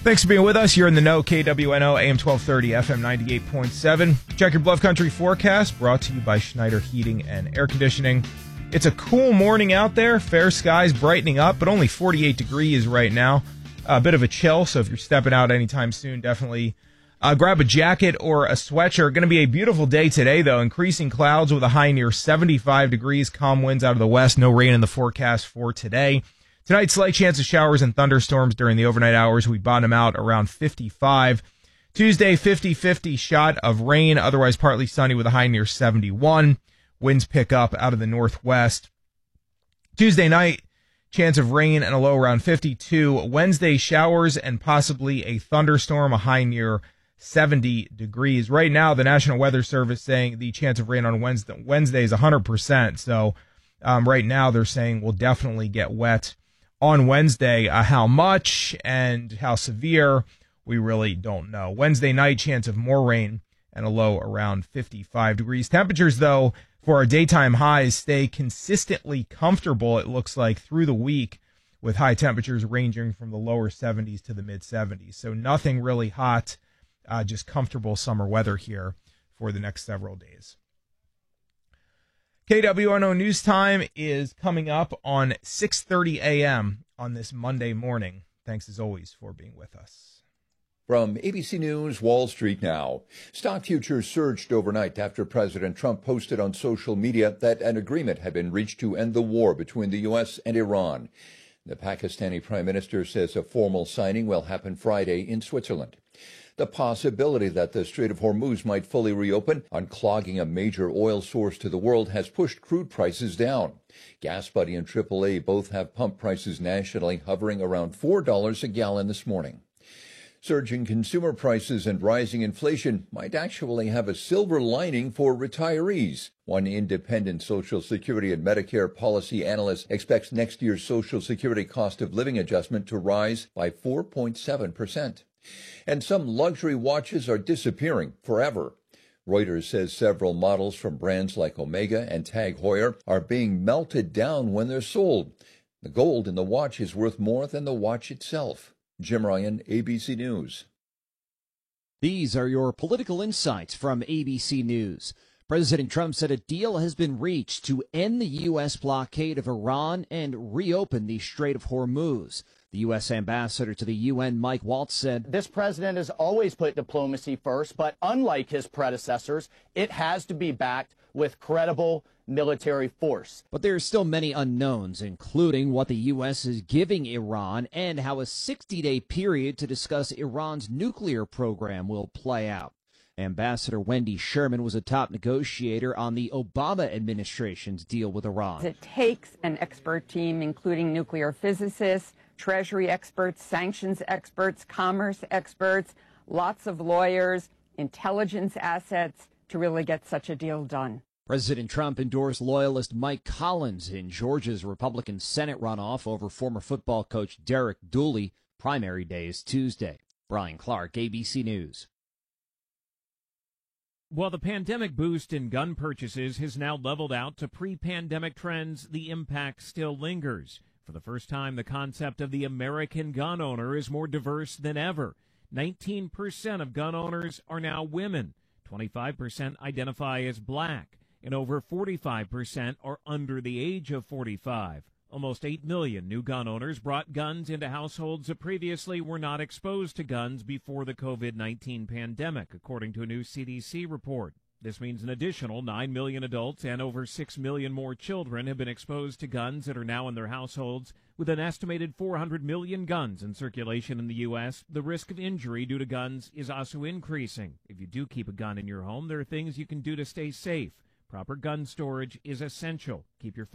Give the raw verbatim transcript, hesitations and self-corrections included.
Thanks for being with us. You're in the know, K W N O, A M twelve thirty, F M ninety-eight point seven. Check your Bluff Country forecast, brought to you by Schneider Heating and Air Conditioning. It's a cool morning out there. Fair skies brightening up, but only forty-eight degrees right now. A bit of a chill, so if you're stepping out anytime soon, definitely uh, grab a jacket or a sweatshirt. Going to be a beautiful day today, though. Increasing clouds with a high near seventy-five degrees. Calm winds out of the west. No rain in the forecast for today. Tonight, slight chance of showers and thunderstorms during the overnight hours. We bottom out around fifty-five. Tuesday, fifty-fifty shot of rain, otherwise partly sunny with a high near seventy-one. Winds pick up out of the northwest. Tuesday night, chance of rain and a low around fifty-two. Wednesday, showers and possibly a thunderstorm, a high near seventy degrees. Right now, the National Weather Service saying the chance of rain on Wednesday, Wednesday is one hundred percent. So um, right now, they're saying we'll definitely get wet on Wednesday. Uh, how much and how severe, we really don't know. Wednesday night, chance of more rain and a low around fifty-five degrees. Temperatures, though, for our daytime highs stay consistently comfortable, it looks like, through the week, with high temperatures ranging from the lower seventies to the mid-seventies. So nothing really hot, uh, just comfortable summer weather here for the next several days. K W N O News Time is coming up on six thirty a.m. on this Monday morning. Thanks, as always, for being with us. From A B C News, Wall Street now. Stock futures surged overnight after President Trump posted on social media that an agreement had been reached to end the war between the U S and Iran. The Pakistani Prime Minister says a formal signing will happen Friday in Switzerland. The possibility that the Strait of Hormuz might fully reopen, unclogging a major oil source to the world, has pushed crude prices down. GasBuddy and triple A both have pump prices nationally hovering around four dollars a gallon this morning. Surging consumer prices and rising inflation might actually have a silver lining for retirees. One independent Social Security and Medicare policy analyst expects next year's Social Security cost of living adjustment to rise by four point seven percent. And some luxury watches are disappearing forever. Reuters says several models from brands like Omega and Tag Heuer are being melted down when they're sold. The gold in the watch is worth more than the watch itself. Jim Ryan, A B C News. These are your political insights from A B C News. President Trump said a deal has been reached to end the U S blockade of Iran and reopen the Strait of Hormuz. The U S ambassador to the U N, Mike Waltz, said, "This president has always put diplomacy first, but unlike his predecessors, it has to be backed with credible military force." But there are still many unknowns, including what the U S is giving Iran and how a sixty-day period to discuss Iran's nuclear program will play out. Ambassador Wendy Sherman was a top negotiator on the Obama administration's deal with Iran. It takes an expert team, including nuclear physicists, Treasury experts, sanctions experts, commerce experts, lots of lawyers, intelligence assets to really get such a deal done. President Trump endorsed loyalist Mike Collins in Georgia's Republican Senate runoff over former football coach Derek Dooley. Primary day is Tuesday. Brian Clark, A B C News. While the pandemic boost in gun purchases has now leveled out to pre-pandemic trends, the impact still lingers. For the first time, the concept of the American gun owner is more diverse than ever. nineteen percent of gun owners are now women. twenty-five percent identify as black. And over forty-five percent are under the age of forty-five. Almost eight million new gun owners brought guns into households that previously were not exposed to guns before the COVID nineteen pandemic, according to a new C D C report. This means an additional nine million adults and over six million more children have been exposed to guns that are now in their households. With an estimated four hundred million guns in circulation in the U S, the risk of injury due to guns is also increasing. If you do keep a gun in your home, there are things you can do to stay safe. Proper gun storage is essential. Keep your